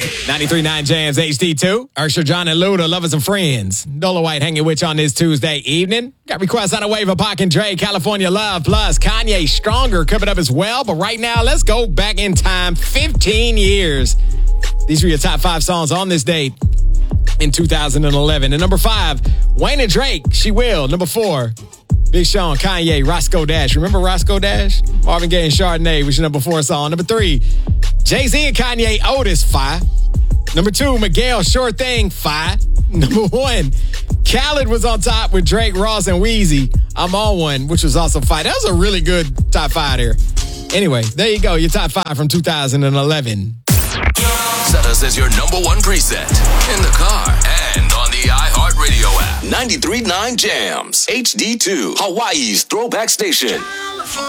93.9 Jams HD2. Ursher, John, and Luda, lovers and friends. Dola White hanging with you on this Tuesday evening. Got requests out of way for Pac and Dre, California Love, plus Kanye Stronger coming up as well. But right now, let's go back in time 15 years. These are your top 5 songs on this date in 2011. And number 5, Wayne and Drake, She Will. Number 4, Big Sean, Kanye, Roscoe Dash. Remember Roscoe Dash? Marvin Gaye and Chardonnay was your number 4 song. Number 3, Jay-Z and Kanye, Otis, 5. Number 2, Miguel, Sure Thing, 5. Number 1, Khaled was on top with Drake, Ross, and Weezy, I'm On One, which was also 5. That was a really good top 5 there. Anyway, there you go, your top 5 from 2011. Set us as your number 1 preset in the car and on the iHeartRadio app. 93.9 Jams, HD2, Hawaii's throwback station.